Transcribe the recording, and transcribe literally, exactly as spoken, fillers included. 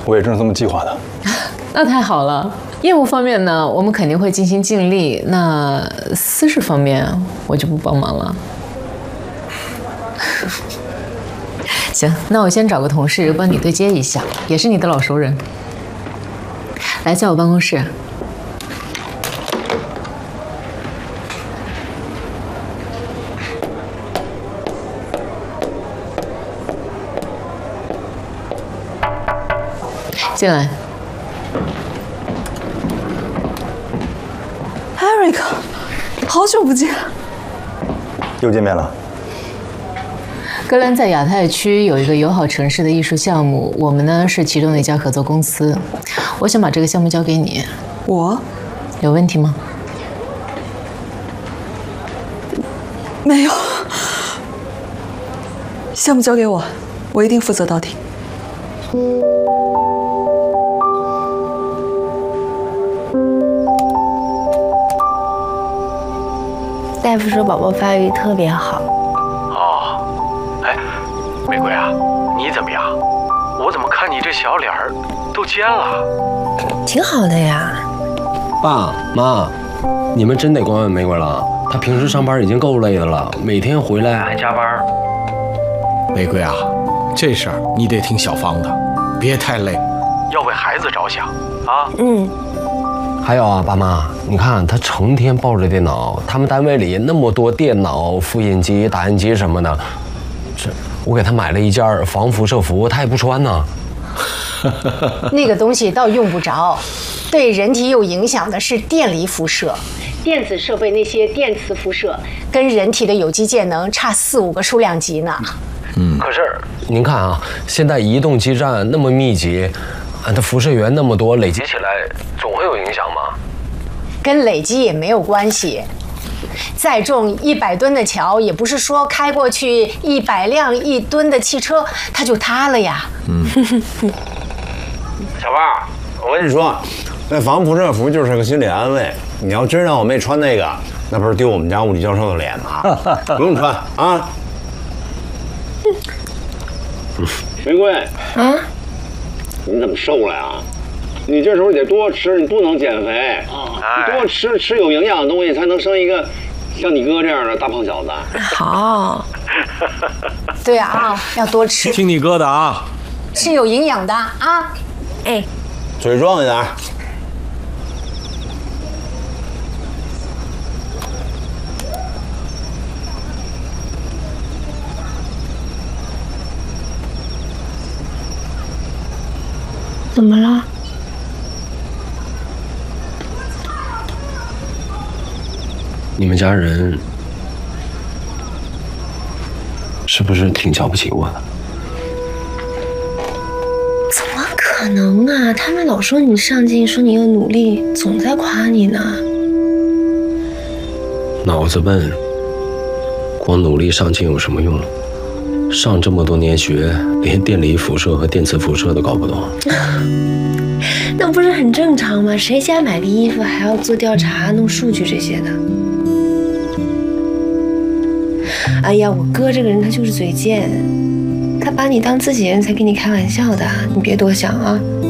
我也正是这么计划的。 那太好了。业务方面呢，我们肯定会尽心尽力。那私事方面，我就不帮忙了。行，那我先找个同事帮你对接一下，也是你的老熟人。来，在我办公室。进来。 Eric， 好久不见。 又见面了。 格兰在亚太区有一个友好城市的艺术项目，我们呢是其中的一家合作公司。我想把这个项目交给你。 我？ 有问题吗？ 没有。项目交给我，我一定负责到底。 大夫说宝宝发育特别好。 哦，哎，玫瑰啊，你怎么样？我怎么看你这小脸儿都尖了？ 挺好的呀。 爸妈，你们真得管管玫瑰了。她平时上班已经够累的了，每天回来还加班。 玫瑰啊，这事儿你得听小芳的，别太累，要为孩子着想啊。 嗯。 还有啊，爸妈，你看他成天抱着电脑，他们单位里那么多电脑、复印机、打印机什么的，这我给他买了一件防辐射服，他也不穿呢。 那个东西倒用不着，对人体有影响的是电离辐射，电子设备那些电磁辐射跟人体的有机键能差四五个数量级呢。 嗯，可是您看啊，现在移动基站那么密集。啊，它辐射源那么多，累积起来总会有影响吗？ 跟累积也没有关系。再重一百吨的桥，也不是说开过去一百辆一吨的汽车它就塌了呀。 嗯。小胖，我跟你说，那防辐射服就是个心理安慰。你要真让我妹穿那个，那不是丢我们家物理教授的脸吗？不用穿啊。玫瑰。 啊。 你怎么瘦了呀？你这时候得多吃，你不能减肥啊！你多吃吃有营养的东西，才能生一个像你哥这样的大胖小子。 好。 对啊，要多吃。 听你哥的啊， 吃有营养的啊。 哎， 嘴壮一点。 怎么了？ 你们家人是不是挺瞧不起我的？ 怎么可能啊！他们老说你上进，说你又努力，总在夸你呢。 脑子笨，光努力上进有什么用？上这么多年学，连电离辐射和电磁辐射都搞不懂。 那不是很正常吗？谁家买个衣服还要做调查、弄数据这些的？哎呀，我哥这个人他就是嘴贱，他把你当自己人才跟你开玩笑的，你别多想啊。